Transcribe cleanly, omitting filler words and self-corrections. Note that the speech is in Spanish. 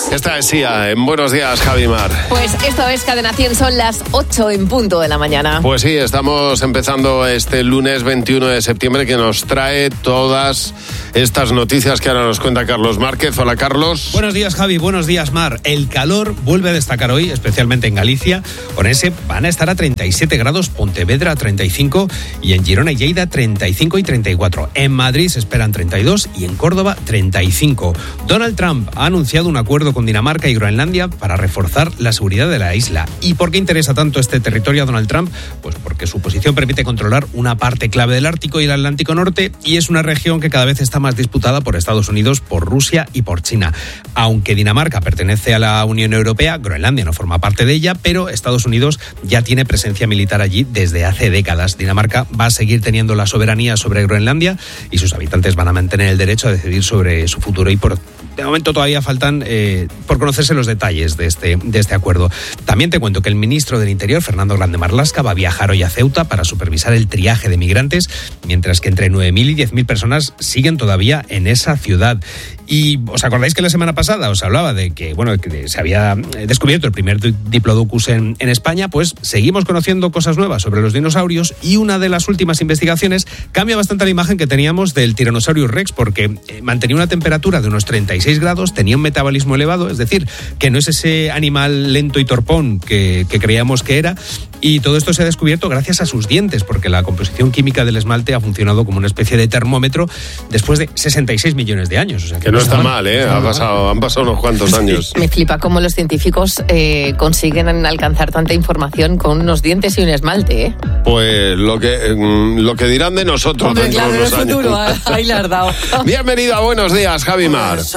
Esta es Sia, en Buenos Días, Javi Mar. Pues esto es Cadena 100, son las 8 en punto de la mañana. Pues sí, estamos empezando este lunes 21 de septiembre que nos trae todas estas noticias que ahora nos cuenta Carlos Márquez. Hola, Carlos. Buenos días, Javi. Buenos días, Mar. El calor vuelve a destacar hoy, especialmente en Galicia. Orense van a estar a 37 grados, Pontevedra a 35 y en Girona y Lleida 35 y 34. En Madrid se esperan 32 y en Córdoba 35. Donald Trump ha anunciado un acuerdo con Dinamarca y Groenlandia para reforzar la seguridad de la isla. ¿Y por qué interesa tanto este territorio a Donald Trump? Pues porque su posición permite controlar una parte clave del Ártico y el Atlántico Norte y es una región que cada vez está más disputada por Estados Unidos, por Rusia y por China. Aunque Dinamarca pertenece a la Unión Europea, Groenlandia no forma parte de ella, pero Estados Unidos ya tiene presencia militar allí desde hace décadas. Dinamarca va a seguir teniendo la soberanía sobre Groenlandia y sus habitantes van a mantener el derecho a decidir sobre su futuro y de momento todavía faltan por conocerse los detalles de este acuerdo. También te cuento que el ministro del Interior, Fernando Grande Marlaska, va a viajar hoy a Ceuta para supervisar el triaje de migrantes, mientras que entre 9.000 y 10.000 personas siguen todavía en esa ciudad. Y ¿os acordáis que la semana pasada os hablaba de que, que se había descubierto el primer Diplodocus en España? Pues seguimos conociendo cosas nuevas sobre los dinosaurios y una de las últimas investigaciones cambia bastante la imagen que teníamos del Tyrannosaurus Rex porque mantenía una temperatura de unos 36 grados, tenía un metabolismo elevado, es decir, que no es ese animal lento y torpón que creíamos que era, y todo esto se ha descubierto gracias a sus dientes, porque la composición química del esmalte ha funcionado como una especie de termómetro después de 66 millones de años. O sea, que no está mal, han pasado unos cuantos años. Me flipa cómo los científicos consiguen alcanzar tanta información con unos dientes y un esmalte, Pues lo que dirán de nosotros. Hombre, dentro claro, de unos en el futuro, años. ahí le has dado. Bienvenido a Buenos Días, Javi Mar.